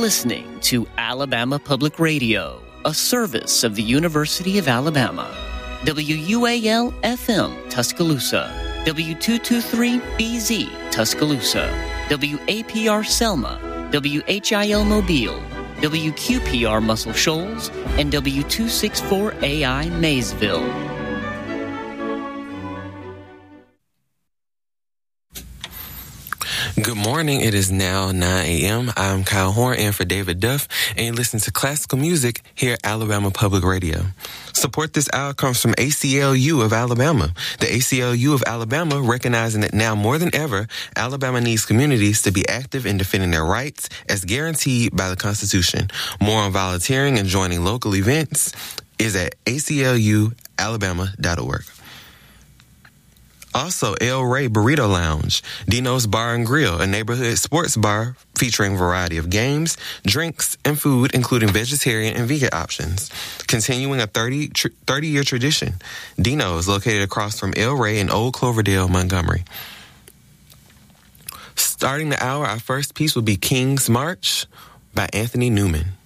listening to Alabama Public Radio, a service of the University of Alabama. WUAL-FM Tuscaloosa, W223BZ Tuscaloosa, WAPR Selma, WHIL Mobile, WQPR Muscle Shoals, and W264AI Maysville. Good morning. It is now 9 a.m. I'm Kyle Horn in for David Duff, and you listen to classical music here at Alabama Public Radio. Support this hour comes from ACLU of Alabama. The ACLU of Alabama recognizing that now more than ever, Alabama needs communities to be active in defending their rights as guaranteed by the Constitution. More on volunteering and joining local events is at aclualabama.org. Also, El Rey Burrito Lounge, Dino's Bar and Grill, a neighborhood sports bar featuring a variety of games, drinks, and food, including vegetarian and vegan options. Continuing a 30-year tradition, Dino's, located across from El Rey in Old Cloverdale, Montgomery. Starting the hour, our first piece will be King's March by Anthony Newman.